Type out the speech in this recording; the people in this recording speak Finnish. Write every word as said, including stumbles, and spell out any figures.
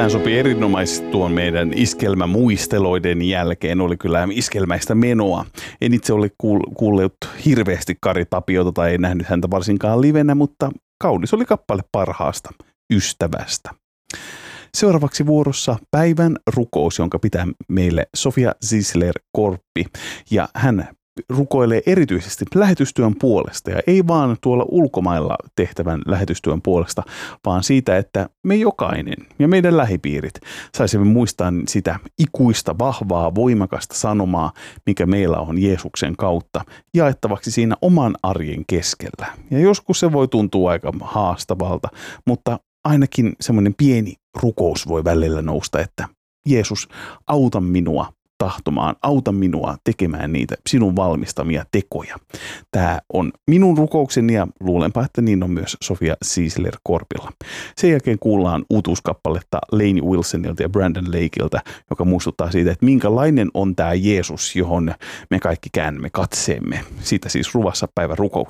Tähän sopii erinomaisesti tuon meidän iskelmämuisteloiden jälkeen. Oli kyllä iskelmäistä menoa. En itse ole kuullut hirveästi Kari Tapiota tai ei nähnyt häntä varsinkaan livenä, mutta kaunis oli kappale parhaasta ystävästä. Seuraavaksi vuorossa päivän rukous, jonka pitää meille Sofia Zisler-Korppi. Ja hän rukoilee erityisesti lähetystyön puolesta ja ei vaan tuolla ulkomailla tehtävän lähetystyön puolesta, vaan siitä, että me jokainen ja meidän lähipiirit saisimme muistaa sitä ikuista, vahvaa, voimakasta sanomaa, mikä meillä on Jeesuksen kautta jaettavaksi siinä oman arjen keskellä. Ja joskus se voi tuntua aika haastavalta, mutta ainakin semmoinen pieni rukous voi välillä nousta, että Jeesus, auta minua tahtomaan, auta minua tekemään niitä sinun valmistamia tekoja. Tämä on minun rukoukseni ja luulenpa, että niin on myös Sofia Zisler-Korpilla. Sen jälkeen kuullaan uutuuskappaletta Lainey Wilsonilta ja Brandon Lakeilta, joka muistuttaa siitä, että minkälainen on tämä Jeesus, johon me kaikki käännämme katseemme. Siitä siis luvassa päivän rukouksessa.